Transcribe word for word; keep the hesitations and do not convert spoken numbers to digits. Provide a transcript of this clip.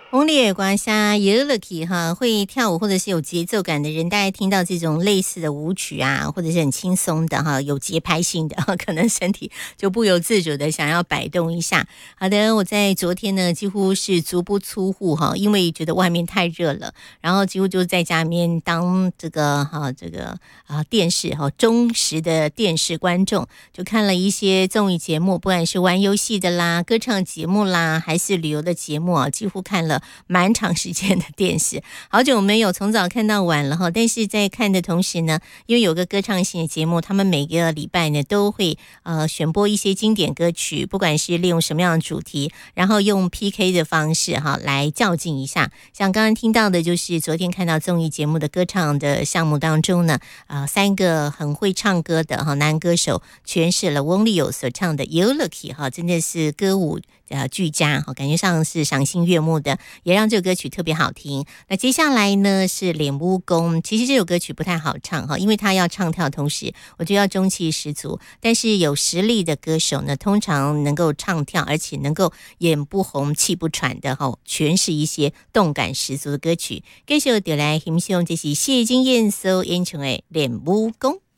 红里耳瓜虾也 lucky 哈，会跳舞或者是有节奏感的人，大家听到这种类似的舞曲啊，或者是很轻松的哈，有节拍性的，可能身体就不由自主的想要摆动一下。好的，我在昨天呢几乎是足不出户哈，因为觉得外面太热了，然后几乎就在家里面当这个哈这个啊电视哈忠实的电视观众，就看了一些综艺节目，不管是玩游戏的啦、歌唱节目啦，还是旅游的节目啊，几乎看了蛮长时间的电视，好久没有从早看到晚了哈。但是在看的同时呢，因为有个歌唱性的节目，他们每个礼拜呢都会呃选播一些经典歌曲，不管是利用什么样的主题，然后用 P K 的方式哈来较劲一下。像刚刚听到的就是昨天看到综艺节目的歌唱的项目当中呢，呃三个很会唱歌的哈男歌手诠释了翁立友所唱的 You Lucky 哈，真的是歌舞呃俱佳哈，感觉上是赏心悦目的，也让这首歌曲特别好听。那接下来呢是脸蜈蚣，其实这首歌曲不太好唱哈，因为它要唱跳同时，我觉得要中气十足。但是有实力的歌手呢，通常能够唱跳，而且能够眼不红气不喘的哈，诠释一些动感十足的歌曲。继续就来欣赏这是谢金燕所演唱的脸蜈蚣。